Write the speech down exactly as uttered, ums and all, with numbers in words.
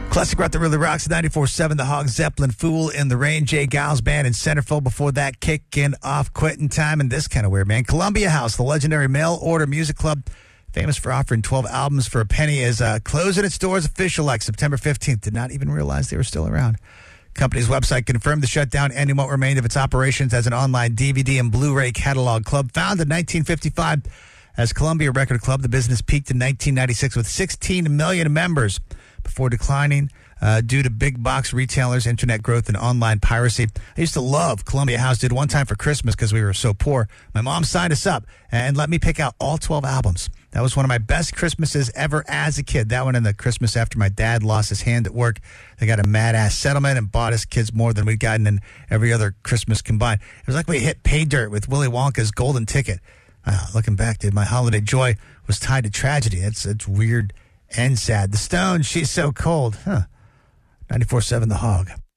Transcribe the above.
Classic rock that really rocks. ninety-four seven The Hog, Zeppelin, Fool in the Rain, Jay Giles Band in Centerfold. Before that, kicking off Quitting Time. And this kind of weird, man. Columbia House, the legendary mail-order music club, famous for offering twelve albums for a penny, is uh, closing its doors official like September fifteenth. Did not even realize they were still around. Company's website confirmed the shutdown, ending what remained of its operations as an online D V D and Blu-ray catalog club. Founded in nineteen fifty-five as Columbia Record Club, the business peaked in nineteen ninety-six with sixteen million members before declining uh, due to big box retailers, internet growth, and online piracy. I used to love Columbia House. Did one time for Christmas because we were so poor. My mom signed us up and let me pick out all twelve albums. That was one of my best Christmases ever as a kid. That one and the Christmas after my dad lost his hand at work. They got a mad-ass settlement and bought us kids more than we'd gotten in every other Christmas combined. It was like we hit pay dirt with Willy Wonka's golden ticket. Uh, looking back, dude, my holiday joy was tied to tragedy. It's, it's weird and sad. The Stones, She's So Cold. Huh. ninety-four seven The Hog.